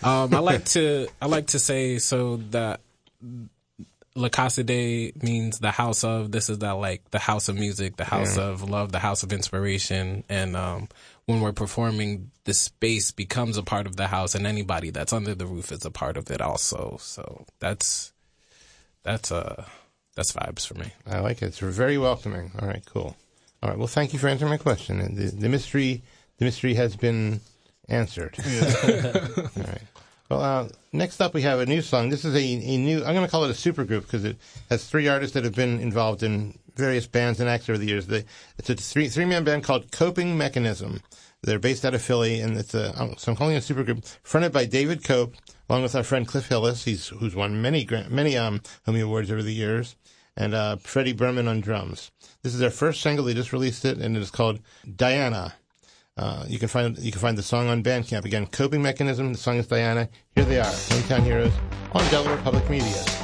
I like to say so that La Casa de means the house of. This is the house of music, the house of love, the house of inspiration. And when we're performing, the space becomes a part of the house, and anybody that's under the roof is a part of it also. So that's vibes for me. I like it. It's very welcoming. All right, cool. All right, well, thank you for answering my question. And the mystery has been answered. All right. Well, next up we have a new song. This is a new, I'm going to call it a supergroup because it has three artists that have been involved in various bands and acts over the years. It's a three-man band called Coping Mechanism. They're based out of Philly, and so I'm calling it a supergroup, fronted by David Cope, along with our friend Cliff Hillis, who's won many Homie Awards over the years, and Freddie Berman on drums. This is their first single. They just released it, and it is called Diana. You can find the song on Bandcamp. Again, Coping Mechanism. The song is Diana. Here they are, Hometown Heroes, on Delaware Public Media.